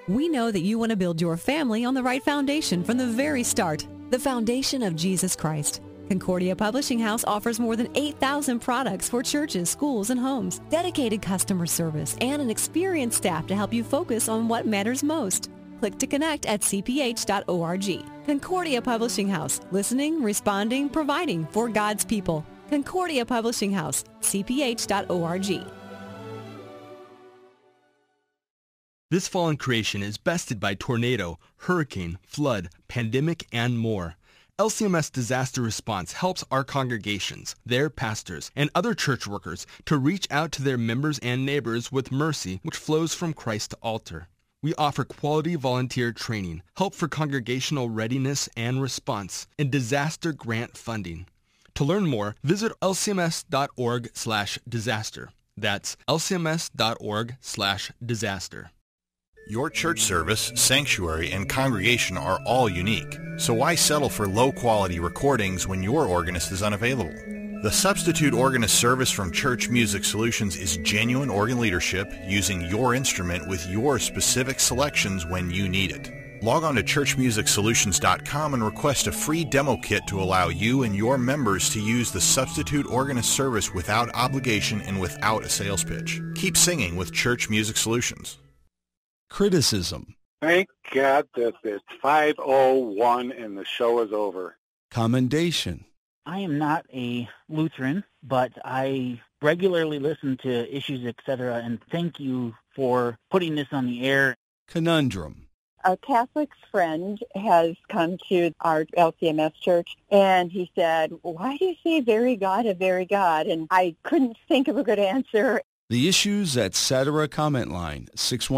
We know that you want to build your family on the right foundation from the very start, the foundation of Jesus Christ. Concordia Publishing House offers more than 8,000 products for churches, schools, and homes, dedicated customer service, and an experienced staff to help you focus on what matters most. Click to connect at cph.org. Concordia Publishing House, listening, responding, providing for God's people. Concordia Publishing House, cph.org. This fallen creation is bested by tornado, hurricane, flood, pandemic, and more. LCMS Disaster Response helps our congregations, their pastors, and other church workers to reach out to their members and neighbors with mercy which flows from Christ to altar. We offer quality volunteer training, help for congregational readiness and response, and disaster grant funding. To learn more, visit lcms.org/disaster. That's lcms.org/disaster. Your church service, sanctuary, and congregation are all unique, so why settle for low-quality recordings when your organist is unavailable? The Substitute Organist service from Church Music Solutions is genuine organ leadership using your instrument with your specific selections when you need it. Log on to churchmusicsolutions.com and request a free demo kit to allow you and your members to use the Substitute Organist service without obligation and without a sales pitch. Keep singing with Church Music Solutions. Criticism. Thank God that it's 5:01 and the show is over. Commendation. I am not a Lutheran, but I regularly listen to Issues, etc., and thank you for putting this on the air. Conundrum. A Catholic friend has come to our LCMS church, and he said, "Why do you say very God, a very God?" And I couldn't think of a good answer. The Issues, etc. comment line,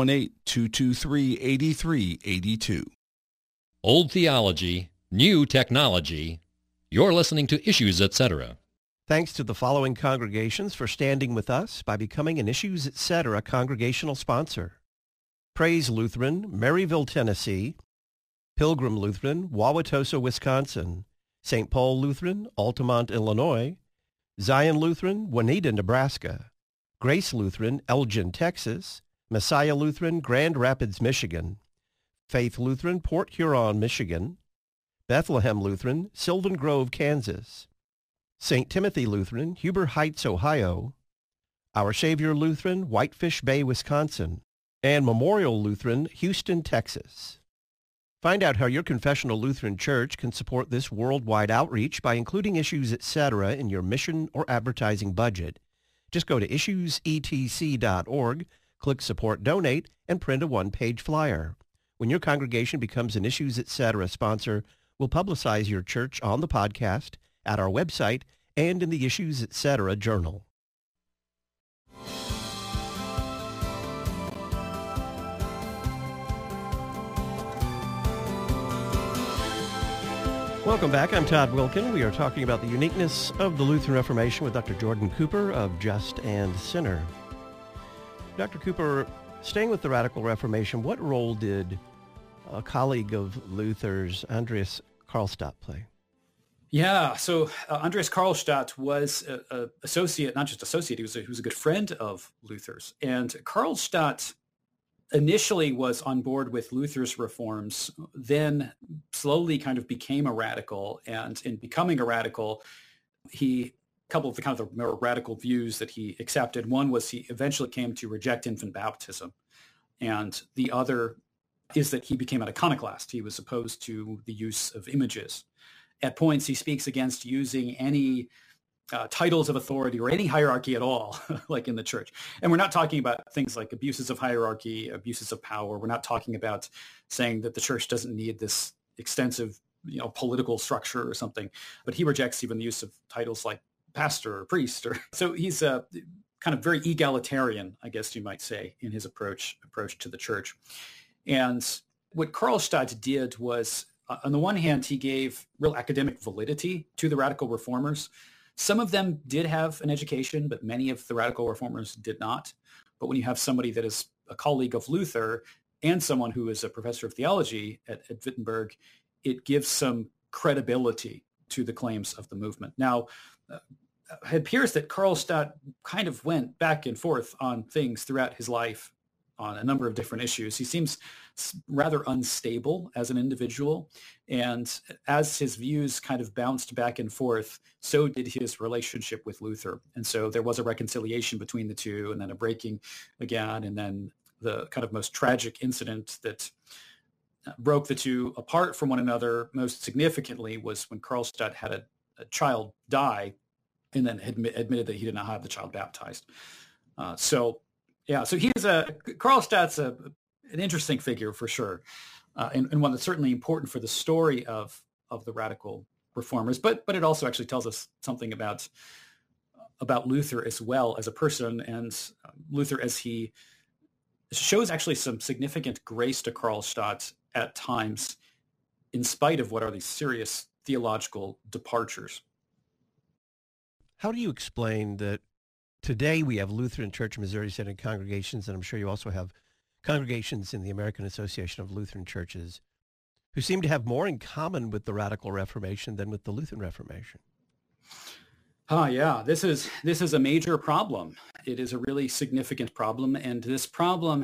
618-223-8382. Old theology, new technology. You're listening to Issues, etc. Thanks to the following congregations for standing with us by becoming an Issues, etc. congregational sponsor: Praise Lutheran, Maryville, Tennessee; Pilgrim Lutheran, Wauwatosa, Wisconsin; St. Paul Lutheran, Altamont, Illinois; Zion Lutheran, Juanita, Nebraska; Grace Lutheran, Elgin, Texas; Messiah Lutheran, Grand Rapids, Michigan; Faith Lutheran, Port Huron, Michigan; Bethlehem Lutheran, Sylvan Grove, Kansas; St. Timothy Lutheran, Huber Heights, Ohio; Our Savior Lutheran, Whitefish Bay, Wisconsin; and Memorial Lutheran, Houston, Texas. Find out how your confessional Lutheran church can support this worldwide outreach by including Issues, etc. in your mission or advertising budget. Just go to issuesetc.org, click Support Donate, and print a one-page flyer. When your congregation becomes an Issues, etc. sponsor, we'll publicize your church on the podcast, at our website, and in the Issues, etc. journal. Welcome back. I'm Todd Wilkin. We are talking about the uniqueness of the Lutheran Reformation with Dr. Jordan Cooper of Just and Sinner. Dr. Cooper, staying with the Radical Reformation, what role did a colleague of Luther's, Andreas Karlstadt, play? Yeah, so Andreas Karlstadt was an associate, not just associate, he was a good friend of Luther's. And Karlstadt initially was on board with Luther's reforms, then slowly kind of became a radical. And in becoming a radical, a couple of the kind of the more radical views that he accepted. One was he eventually came to reject infant baptism. And the other is that he became an iconoclast. He was opposed to the use of images. At points, he speaks against using any titles of authority or any hierarchy at all, like in the church. And we're not talking about things like abuses of hierarchy, abuses of power. We're not talking about saying that the church doesn't need this extensive, political structure or something. But he rejects even the use of titles like pastor or priest. So he's kind of very egalitarian, I guess you might say, in his approach to the church. And what Karlstadt did was, on the one hand, he gave real academic validity to the radical reformers. Some of them did have an education, but many of the radical reformers did not. But when you have somebody that is a colleague of Luther and someone who is a professor of theology at Wittenberg, it gives some credibility to the claims of the movement. Now, it appears that Karlstadt kind of went back and forth on things throughout his life on a number of different issues. He seems rather unstable as an individual, and as his views kind of bounced back and forth, so did his relationship with Luther. And so there was a reconciliation between the two, and then a breaking again, and then the kind of most tragic incident that broke the two apart from one another most significantly was when Karlstadt had a child die and then admitted that he did not have the child baptized. So Karlstadt's an interesting figure for sure, and one that's certainly important for the story of the radical reformers, but it also actually tells us something about Luther as well as a person, and Luther as he shows actually some significant grace to Karlstadt at times, in spite of what are these serious theological departures. How do you explain that today we have Lutheran Church of Missouri Synod congregations, and I'm sure you also have congregations in the American Association of Lutheran Churches, who seem to have more in common with the Radical Reformation than with the Lutheran Reformation? Yeah, this is a major problem. It is a really significant problem, and this problem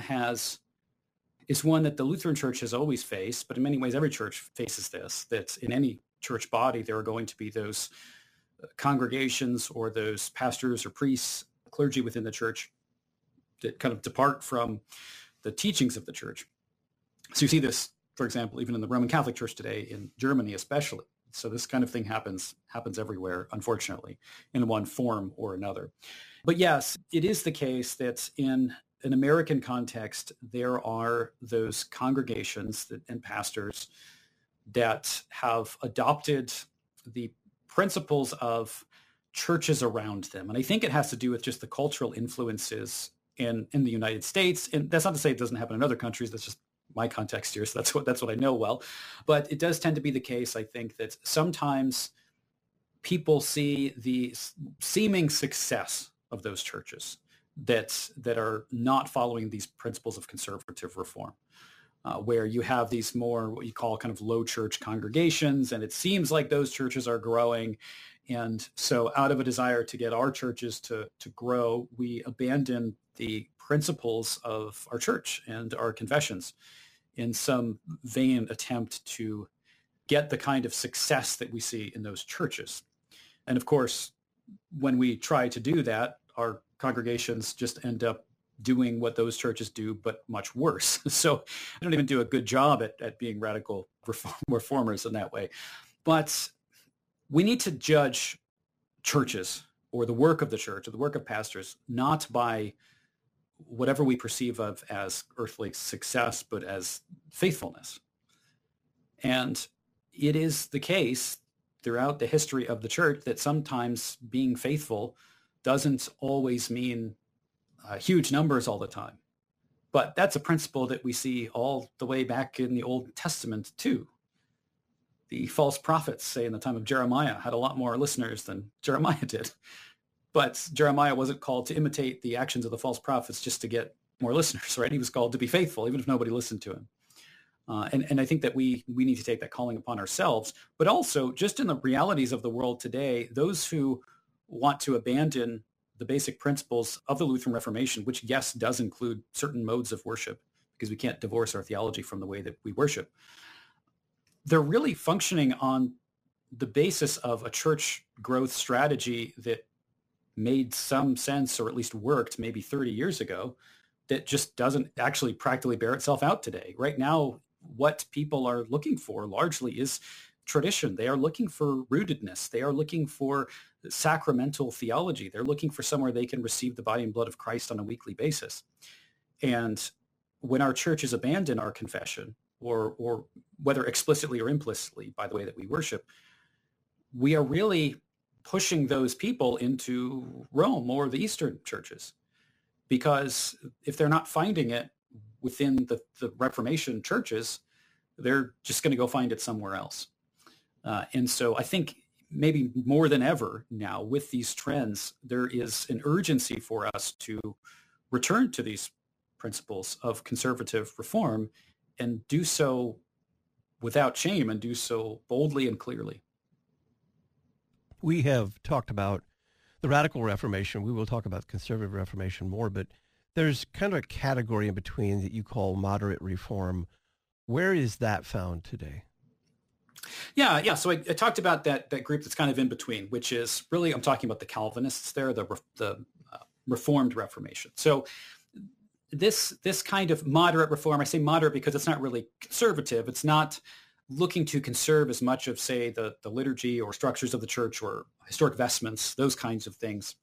is one that the Lutheran Church has always faced, but in many ways every church faces this, that in any church body there are going to be those congregations or those pastors or priests, clergy within the church that kind of depart from the teachings of the church. So you see this, for example, even in the Roman Catholic Church today, in Germany especially. So this kind of thing happens everywhere, unfortunately, in one form or another. But yes, it is the case that in an American context, there are those congregations and pastors that have adopted the principles of churches around them. And I think it has to do with just the cultural influences in the United States. And that's not to say it doesn't happen in other countries. That's just my context here. So that's what I know well. But it does tend to be the case, I think, that sometimes people see the seeming success of those churches that are not following these principles of conservative reform, where you have these more what you call kind of low church congregations, and it seems like those churches are growing. And so out of a desire to get our churches to grow, we abandon the principles of our church and our confessions in some vain attempt to get the kind of success that we see in those churches. And of course, when we try to do that, our congregations just end up doing what those churches do, but much worse. So I don't even do a good job at being radical reformers in that way. But we need to judge churches or the work of the church or the work of pastors, not by whatever we perceive of as earthly success, but as faithfulness. And it is the case throughout the history of the church that sometimes being faithful doesn't always mean huge numbers all the time. But that's a principle that we see all the way back in the Old Testament too. The false prophets, say in the time of Jeremiah, had a lot more listeners than Jeremiah did. But Jeremiah wasn't called to imitate the actions of the false prophets just to get more listeners, right? He was called to be faithful, even if nobody listened to him. And I think that we need to take that calling upon ourselves, but also just in the realities of the world today, those who want to abandon the basic principles of the Lutheran Reformation, which, yes, does include certain modes of worship, because we can't divorce our theology from the way that we worship. They're really functioning on the basis of a church growth strategy that made some sense, or at least worked maybe 30 years ago, that just doesn't actually practically bear itself out today. Right now, what people are looking for largely is tradition. They are looking for rootedness. They are looking for sacramental theology. They're looking for somewhere they can receive the body and blood of Christ on a weekly basis. And when our churches abandon our confession, or whether explicitly or implicitly by the way that we worship, we are really pushing those people into Rome or the Eastern churches. Because if they're not finding it within the Reformation churches, they're just going to go find it somewhere else. And so I think maybe more than ever now with these trends, there is an urgency for us to return to these principles of conservative reform and do so without shame and do so boldly and clearly. We have talked about the Radical Reformation. We will talk about conservative Reformation more, but There's kind of a category in between that you call moderate reform. Where is that found today? Yeah. So I talked about that group that's kind of in between, which is really, I'm talking about the Calvinists there, the Reformed Reformation. So this kind of moderate reform, I say moderate because it's not really conservative. It's not looking to conserve as much of, say, the liturgy or structures of the church or historic vestments, those kinds of things.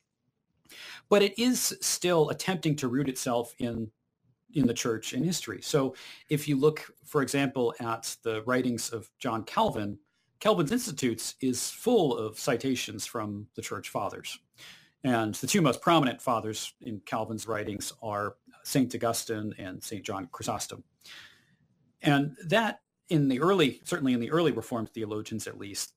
But it is still attempting to root itself in the church and history. So if you look, for example, at the writings of John Calvin, Calvin's Institutes is full of citations from the church fathers. And the two most prominent fathers in Calvin's writings are St. Augustine and St. John Chrysostom. And that certainly in the early Reformed theologians at least,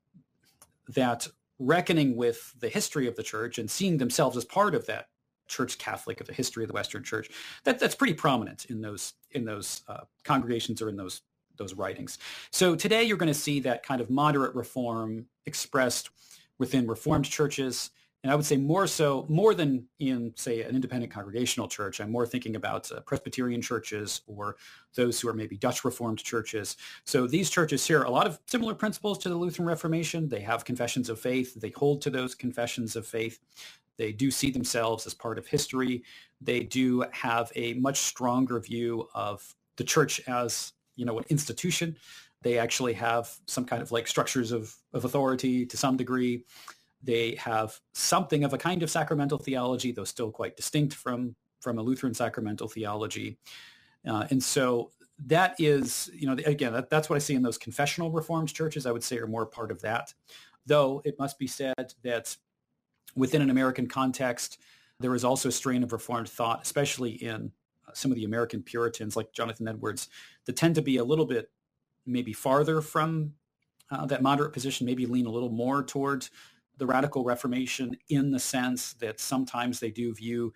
that reckoning with the history of the church and seeing themselves as part of that Church Catholic, of the history of the Western Church, that's pretty prominent in those congregations or in those writings. So today you're going to see that kind of moderate reform expressed within Reformed churches, and I would say more than in, say, an independent congregational church. I'm more thinking about Presbyterian churches or those who are maybe Dutch Reformed churches. So these churches share a lot of similar principles to the Lutheran Reformation. They have confessions of faith. They hold to those confessions of faith. They do see themselves as part of history. They do have a much stronger view of the church as, an institution. They actually have some kind of like structures of authority to some degree. They have something of a kind of sacramental theology, though still quite distinct from a Lutheran sacramental theology. And so that is, again, that's what I see in those confessional Reformed churches, I would say, are more part of that. Though it must be said that within an American context, there is also a strain of Reformed thought, especially in some of the American Puritans like Jonathan Edwards, that tend to be a little bit maybe farther from that moderate position, maybe lean a little more toward the radical Reformation, in the sense that sometimes they do view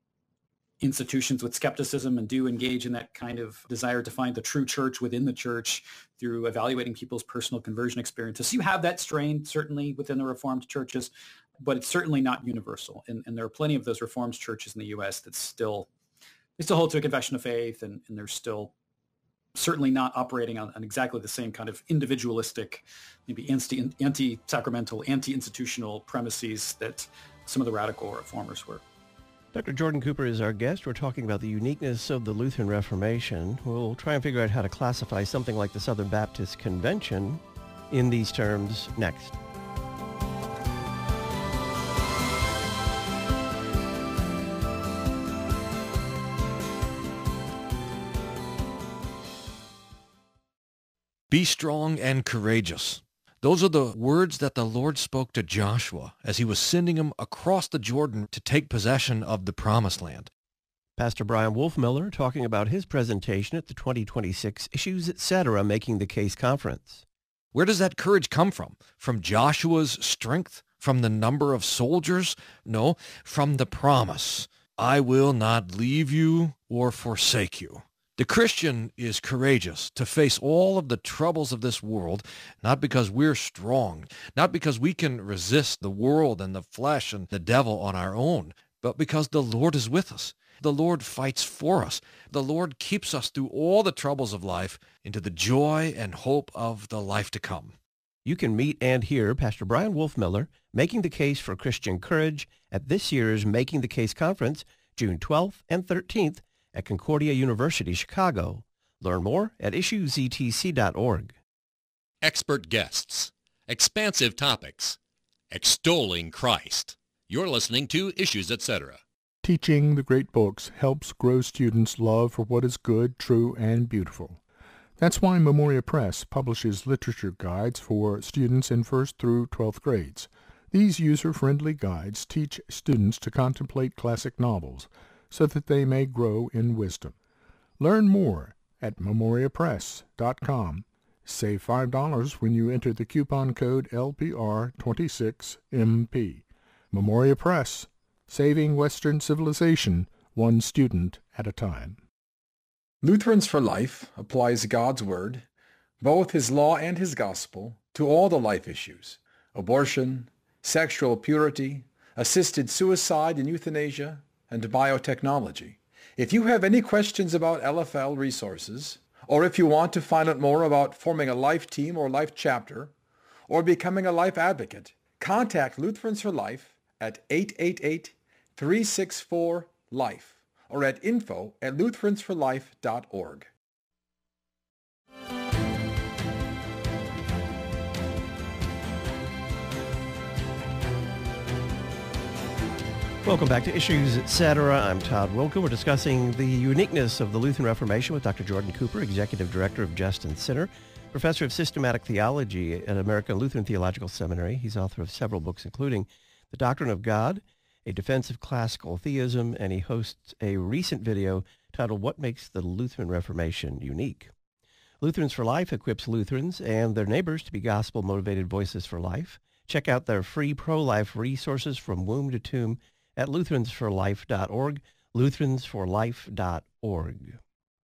institutions with skepticism and do engage in that kind of desire to find the true church within the church through evaluating people's personal conversion experiences. So you have that strain certainly within the Reformed churches, but it's certainly not universal. And there are plenty of those Reformed churches in the U.S. that still hold to a confession of faith, and they're still certainly not operating on exactly the same kind of individualistic, maybe anti-sacramental, anti-institutional premises that some of the radical reformers were. Dr. Jordan Cooper is our guest. We're talking about the uniqueness of the Lutheran Reformation. We'll try and figure out how to classify something like the Southern Baptist Convention in these terms next. Be strong and courageous. Those are the words that the Lord spoke to Joshua as he was sending him across the Jordan to take possession of the Promised Land. Pastor Brian Wolfmiller talking about his presentation at the 2026 Issues Etc. Making the Case Conference. Where does that courage come from? From Joshua's strength? From the number of soldiers? No, from the promise. I will not leave you or forsake you. The Christian is courageous to face all of the troubles of this world, not because we're strong, not because we can resist the world and the flesh and the devil on our own, but because the Lord is with us. The Lord fights for us. The Lord keeps us through all the troubles of life into the joy and hope of the life to come. You can meet and hear Pastor Brian Wolfmiller making the case for Christian courage at this year's Making the Case Conference, June 12th and 13th, at Concordia University, Chicago. Learn more at issuesetc.org. Expert guests, expansive topics, extolling Christ. You're listening to Issues Etc. Teaching the great books helps grow students' love for what is good, true, and beautiful. That's why Memoria Press publishes literature guides for students in 1st through 12th grades. These user-friendly guides teach students to contemplate classic novels, so that they may grow in wisdom. Learn more at memoriapress.com. Save $5 when you enter the coupon code LPR26MP. Memoria Press, saving Western civilization one student at a time. Lutherans for Life applies God's Word, both His law and His gospel, to all the life issues: abortion, sexual purity, assisted suicide and euthanasia, and biotechnology. If you have any questions about LFL resources, or if you want to find out more about forming a life team or life chapter, or becoming a life advocate, contact Lutherans for Life at 888-364-LIFE or at info@lutheransforlife.org. Welcome back to Issues, Etc. I'm Todd Wilken. We're discussing the uniqueness of the Lutheran Reformation with Dr. Jordan Cooper, Executive Director of Justin Center, Professor of Systematic Theology at American Lutheran Theological Seminary. He's author of several books, including The Doctrine of God, A Defense of Classical Theism, and he hosts a recent video titled What Makes the Lutheran Reformation Unique? Lutherans for Life equips Lutherans and their neighbors to be gospel-motivated voices for life. Check out their free pro-life resources from womb to tomb at lutheransforlife.org, lutheransforlife.org.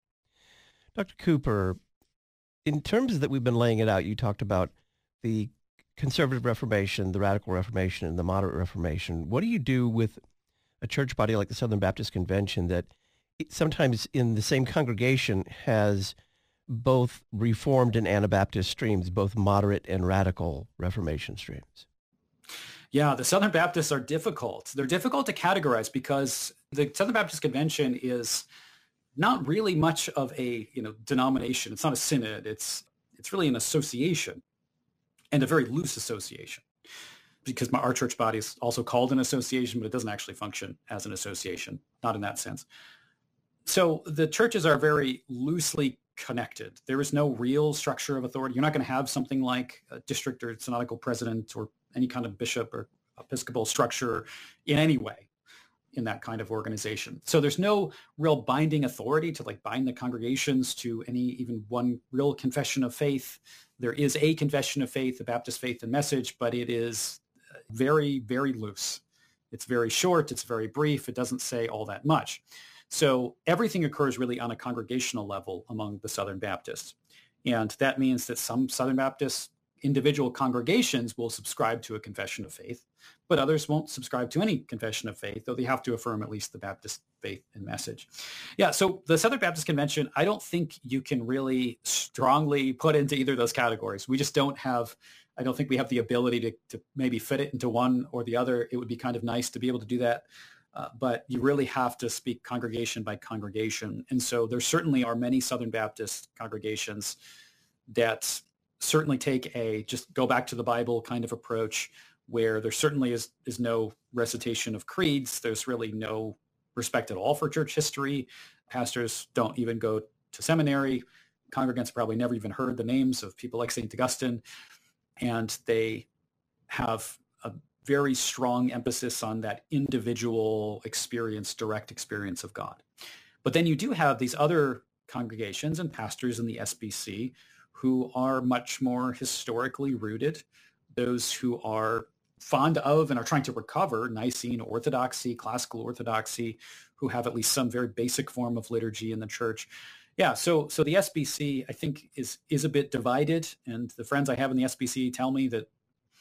Dr. Cooper, in terms that we've been laying it out, you talked about the conservative Reformation, the radical Reformation, and the moderate Reformation. What do you do with a church body like the Southern Baptist Convention that sometimes in the same congregation has both Reformed and Anabaptist streams, both moderate and radical Reformation streams? Yeah, the Southern Baptists are difficult. They're difficult to categorize because the Southern Baptist Convention is not really much of a denomination. It's not a synod. It's really an association, and a very loose association, because our church body is also called an association, but it doesn't actually function as an association, not in that sense. So the churches are very loosely connected. There is no real structure of authority. You're not going to have something like a district or synodical president or any kind of bishop or episcopal structure in any way in that kind of organization. So there's no real binding authority to bind the congregations to any even one real confession of faith. There is a confession of faith, the Baptist faith and message, but it is very, very loose. It's very short. It's very brief. It doesn't say all that much. So everything occurs really on a congregational level among the Southern Baptists. And that means that some Southern Baptists individual congregations will subscribe to a confession of faith, but others won't subscribe to any confession of faith, though they have to affirm at least the Baptist faith and message. Yeah, so the Southern Baptist Convention, I don't think you can really strongly put into either of those categories. We just don't have, I don't think we have the ability to maybe fit it into one or the other. It would be kind of nice to be able to do that, but you really have to speak congregation by congregation. And so there certainly are many Southern Baptist congregations that certainly take a just go back to the Bible kind of approach, where there certainly is no recitation of creeds. There's really no respect at all for church history. Pastors don't even go to seminary. Congregants probably never even heard the names of people like St. Augustine. And they have a very strong emphasis on that individual experience, direct experience of God. But then you do have these other congregations and pastors in the SBC who are much more historically rooted, those who are fond of and are trying to recover Nicene orthodoxy, classical orthodoxy, who have at least some very basic form of liturgy in the church. Yeah, so the SBC, I think, is a bit divided, and the friends I have in the SBC tell me that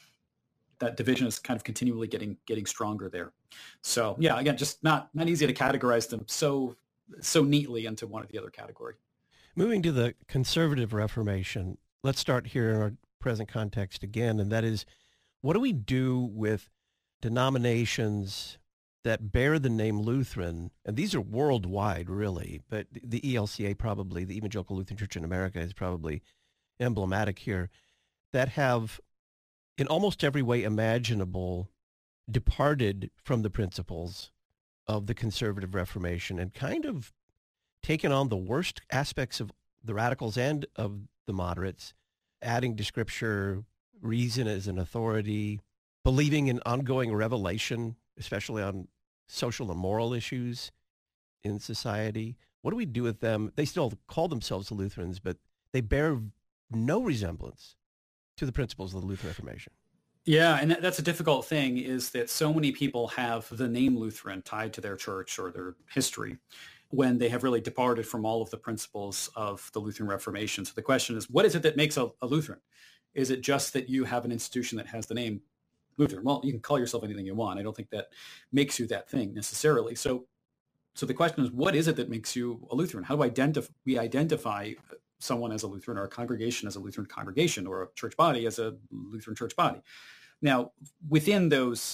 division is kind of continually getting stronger there. So yeah, again, just not easy to categorize them so neatly into one or the other category. Moving to the conservative Reformation, let's start here in our present context again, and that is, what do we do with denominations that bear the name Lutheran? And these are worldwide, really, but the ELCA probably, the Evangelical Lutheran Church in America, is probably emblematic here, that have, in almost every way imaginable, departed from the principles of the conservative Reformation and kind of taken on the worst aspects of the radicals and of the moderates, adding to Scripture reason as an authority, believing in ongoing revelation, especially on social and moral issues in society. What do we do with them? They still call themselves Lutherans, but they bear no resemblance to the principles of the Lutheran Reformation. Yeah, and that's a difficult thing, is that so many people have the name Lutheran tied to their church or their history when they have really departed from all of the principles of the Lutheran Reformation. So the question is, what is it that makes a Lutheran? Is it just that you have an institution that has the name Lutheran? Well, you can call yourself anything you want. I don't think that makes you that thing necessarily. So So the question is, what is it that makes you a Lutheran? How do we identify someone as a Lutheran, or a congregation as a Lutheran congregation, or a church body as a Lutheran church body? Now, within those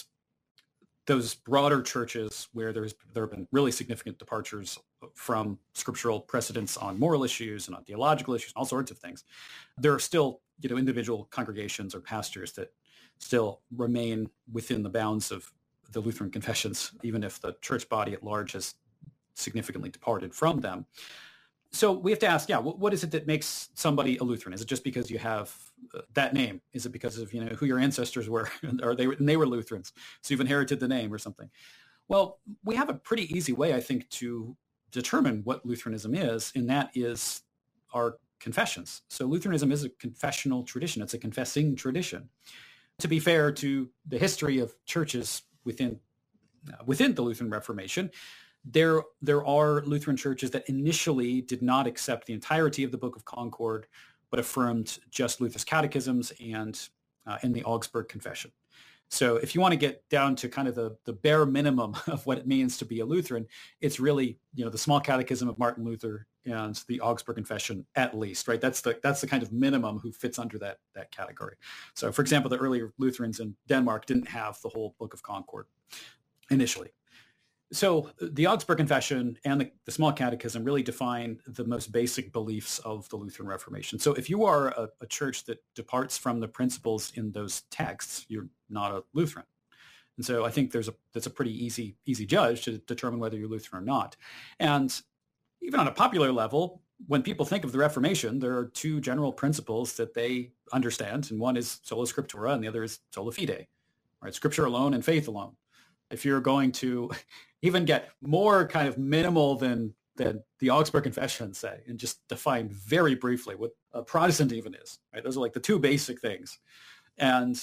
broader churches where there have been really significant departures from scriptural precedents on moral issues and on theological issues, all sorts of things, there are still, individual congregations or pastors that still remain within the bounds of the Lutheran confessions, even if the church body at large has significantly departed from them. So we have to ask, what is it that makes somebody a Lutheran? Is it just because you have that name? Is it because of who your ancestors were, or they were Lutherans, so you've inherited the name or something? Well, we have a pretty easy way, I think, to determine what Lutheranism is, and that is our confessions. So Lutheranism is a confessional tradition. It's a confessing tradition. To be fair to the history of churches within the Lutheran Reformation, there are Lutheran churches that initially did not accept the entirety of the Book of Concord, but affirmed just Luther's catechisms and the Augsburg Confession. So if you want to get down to kind of the bare minimum of what it means to be a Lutheran, it's really, the Small Catechism of Martin Luther and the Augsburg Confession, at least, right? That's the kind of minimum who fits under that category. So, for example, the earlier Lutherans in Denmark didn't have the whole Book of Concord initially. So the Augsburg Confession and the Small Catechism really define the most basic beliefs of the Lutheran Reformation. So if you are a church that departs from the principles in those texts, you're not a Lutheran. And so I think that's a pretty easy judge to determine whether you're Lutheran or not. And even on a popular level, when people think of the Reformation, there are two general principles that they understand, and one is sola scriptura and the other is sola fide, right? Scripture alone and faith alone. If you're going to even get more kind of minimal than the Augsburg Confession say, and just define very briefly what a Protestant even is, right? Those are like the two basic things. And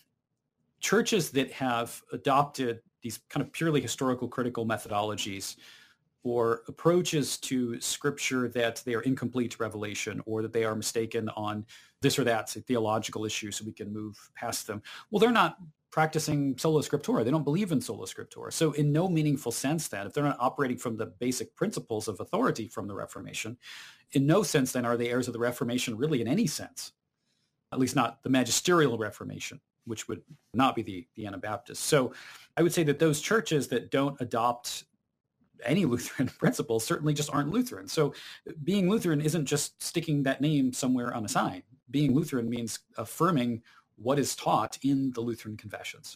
churches that have adopted these kind of purely historical critical methodologies or approaches to Scripture that they are incomplete to revelation, or that they are mistaken on this or that theological issue so we can move past them, well, they're not practicing sola scriptura. They don't believe in sola scriptura. So in no meaningful sense then, if they're not operating from the basic principles of authority from the Reformation, in no sense then are they heirs of the Reformation really in any sense, at least not the magisterial Reformation, which would not be the Anabaptists. So I would say that those churches that don't adopt any Lutheran principles certainly just aren't Lutheran. So being Lutheran isn't just sticking that name somewhere on a sign. Being Lutheran means affirming what is taught in the Lutheran confessions.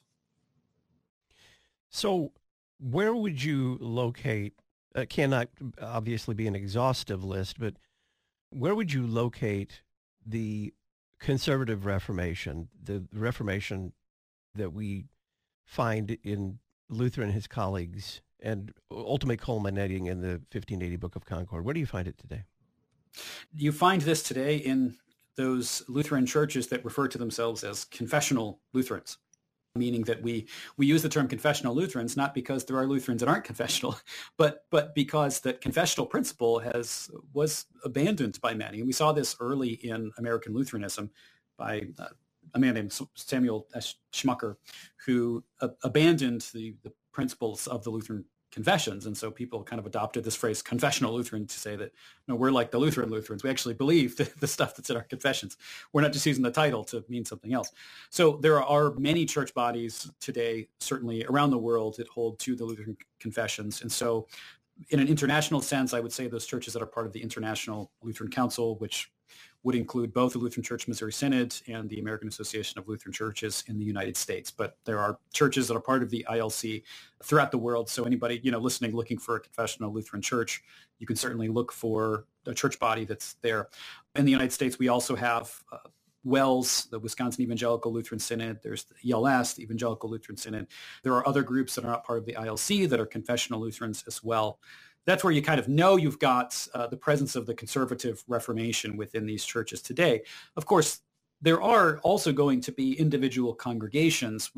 So where would you locate, cannot obviously be an exhaustive list, but where would you locate the conservative Reformation, the Reformation that we find in Luther and his colleagues, and ultimately culminating in the 1580 Book of Concord? Where do you find it today? You find this today in those Lutheran churches that refer to themselves as confessional Lutherans, meaning that we use the term confessional Lutherans not because there are Lutherans that aren't confessional, but because that confessional principle was abandoned by many. And we saw this early in American Lutheranism by a man named Samuel S. Schmucker, who abandoned the principles of the Lutheran confessions. And so people kind of adopted this phrase confessional Lutheran to say that, we're like the Lutheran Lutherans. We actually believe the stuff that's in our confessions. We're not just using the title to mean something else. So there are many church bodies today, certainly around the world, that hold to the Lutheran confessions. And so in an international sense, I would say those churches that are part of the International Lutheran Council, which would include both the Lutheran Church Missouri Synod and the American Association of Lutheran Churches in the United States. But there are churches that are part of the ILC throughout the world. So anybody, listening, looking for a confessional Lutheran church, you can certainly look for a church body that's there. In the United States, we also have WELS, the Wisconsin Evangelical Lutheran Synod. There's the ELS, the Evangelical Lutheran Synod. There are other groups that are not part of the ILC that are confessional Lutherans as well. That's where you kind of know you've got the presence of the conservative Reformation within these churches today. Of course, there are also going to be individual congregations